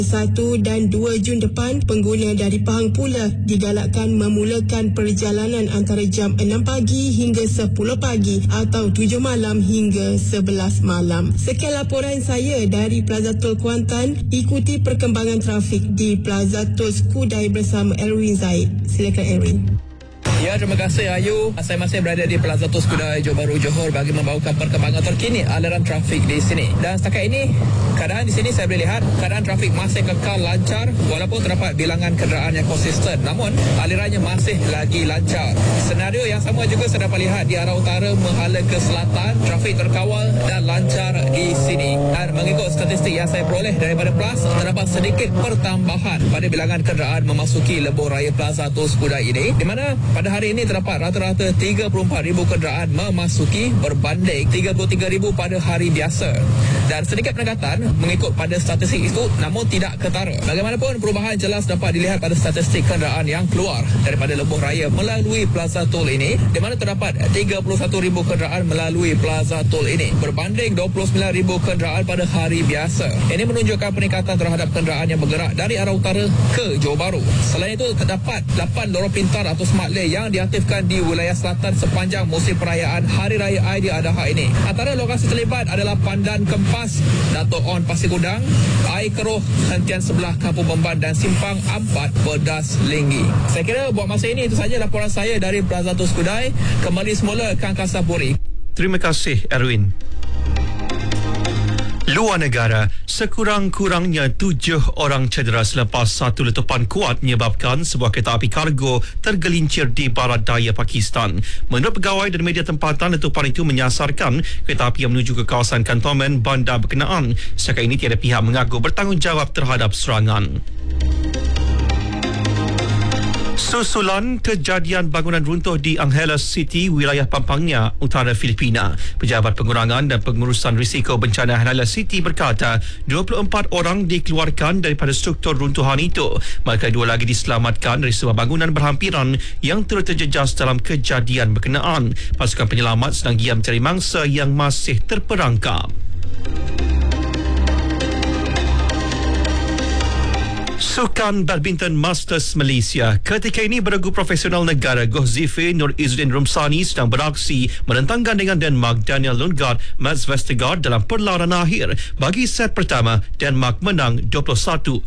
1 dan 2 Jun depan, pengguna dari Pahang pula digalakkan memulakan perjalanan antara jam 6 pagi hingga 10 pagi atau 7 malam hingga 11 malam. Sekian laporan saya dari Plaza Tol Kuantan. Ikuti perkembangan trafik di Plaza Tol Skudai bersama Erwin Zaid. Silakan Erwin. Ya, terima kasih Ayu. Saya masih berada di Plaza Tol Skudai, Johor Bahru, Johor bagi membawakan perkembangan terkini aliran trafik di sini. Dan setakat ini, keadaan di sini saya boleh lihat keadaan trafik masih kekal lancar walaupun terdapat bilangan kenderaan yang konsisten. Namun, alirannya masih lagi lancar. Senario yang sama juga saya dapat lihat di arah utara menghala ke selatan, trafik terkawal dan lancar di sini. Dan mengikut statistik yang saya peroleh daripada PLAS, terdapat sedikit pertambahan pada bilangan kenderaan memasuki lebuh raya Plaza Tol Skudai ini, di mana pada hari ini terdapat rata-rata 34,000 kenderaan memasuki berbanding 33,000 pada hari biasa. Dan sedikit peningkatan mengikut pada statistik itu, namun tidak ketara. Bagaimanapun, perubahan jelas dapat dilihat pada statistik kenderaan yang keluar daripada lebuh raya melalui Plaza Tol ini, di mana terdapat 31,000 kenderaan melalui Plaza Tol ini berbanding 29,000 kenderaan pada hari biasa. Ini menunjukkan peningkatan terhadap kenderaan yang bergerak dari arah utara ke Johor Bahru. Selain itu, terdapat 8 lorong pintar atau smart lane yang diaktifkan di wilayah selatan sepanjang musim perayaan Hari Raya Aidiladha ini. Antara lokasi terlibat adalah Pandan Kempas, Dato' On Pasir Gudang, Air Keruh, Hentian Sebelah Kampung Bemban dan Simpang Ampat Pedas Linggi. Saya kira buat masa ini itu saja laporan saya dari Plaza Tol Skudai. Kembali semula ke Angkasa Puri. Terima kasih Erwin. Luar negara, sekurang-kurangnya 7 orang cedera selepas satu letupan kuat menyebabkan sebuah kereta api kargo tergelincir di barat daya Pakistan. Menurut pegawai dan media tempatan, letupan itu menyasarkan kereta api yang menuju ke kawasan kantonmen bandar berkenaan. Setakat ini tiada pihak mengaku bertanggungjawab terhadap serangan. Susulan kejadian bangunan runtuh di Angeles City, wilayah Pampanga, utara Filipina. Pejabat Pengurangan dan Pengurusan Risiko Bencana Angeles City berkata 24 orang dikeluarkan daripada struktur runtuhan itu, maka 2 lagi diselamatkan dari sebuah bangunan berhampiran yang turut terjejas dalam kejadian berkenaan. Pasukan penyelamat sedang giam mencari mangsa yang masih terperangkap. Sukan Badminton Masters Malaysia ketika ini beregu profesional negara Goh Zifir Nur Izzuddin Rumsani sedang beraksi menentang gandingan Denmark Daniel Lundgaard Mats Vestergaard dalam perlawanan akhir. Bagi set pertama, Denmark menang 21-16.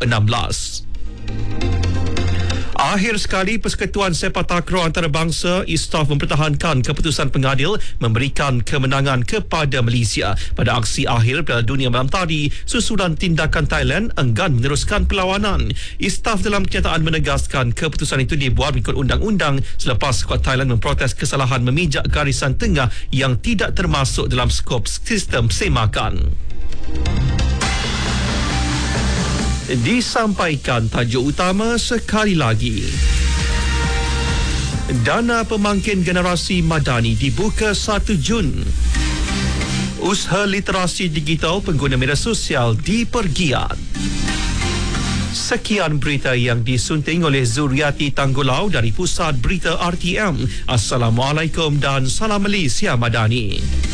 Akhir sekali, Persekutuan Sepak Takraw Antarabangsa ISTAF mempertahankan keputusan pengadil memberikan kemenangan kepada Malaysia pada aksi akhir Piala Dunia malam tadi susulan tindakan Thailand enggan meneruskan perlawanan. ISTAF dalam kenyataan menegaskan keputusan itu dibuat mengikut undang-undang selepas skuad Thailand memprotes kesalahan memijak garisan tengah yang tidak termasuk dalam skop sistem semakan. Disampaikan tajuk utama sekali lagi. Dana Pemangkin Generasi Madani dibuka 1 Jun. Usaha literasi digital pengguna media sosial dipergiat. Sekian berita yang disunting oleh Zuriati Tanggulau dari Pusat Berita RTM. Assalamualaikum dan salam Malaysia Madani.